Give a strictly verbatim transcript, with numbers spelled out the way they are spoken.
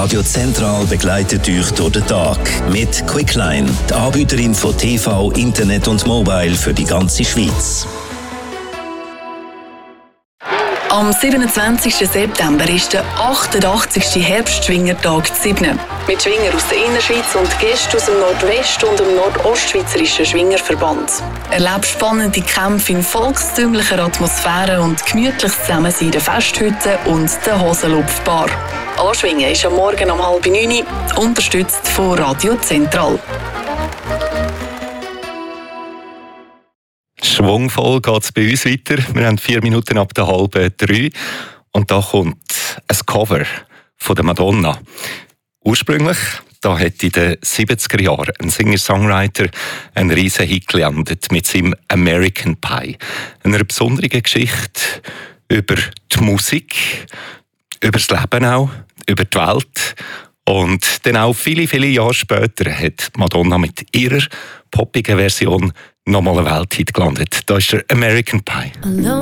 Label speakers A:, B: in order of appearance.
A: Radio Zentral begleitet euch durch den Tag mit Quickline, die Anbieterin von T V, Internet und Mobile für die ganze Schweiz.
B: Am siebenundzwanzigsten September ist der achtundachtzigste Herbstschwingertag zu Sibnen. Mit Schwinger aus der Innerschweiz und Gästen aus dem Nordwest- und dem Nordostschweizerischen Schwingerverband. Erlebt spannende Kämpfe in volkstümlicher Atmosphäre und gemütliches Zusammensein in der Festhütte und der Hosenlupfbar. Anschwingen ist am Morgen um halb neun, unterstützt von Radio Zentral.
C: Schwungvoll geht es bei uns weiter. Wir haben vier Minuten ab der halben drei. Und da kommt ein Cover von der Madonna. Ursprünglich, da hat in den siebziger Jahren ein Singer-Songwriter einen riesen Hit gelandet mit seinem American Pie. Eine besondere Geschichte über die Musik, über das Leben auch, über die Welt. Und dann auch viele, viele Jahre später hat Madonna mit ihrer poppigen Version nochmal eine Welthit gelandet. Da ist der American Pie.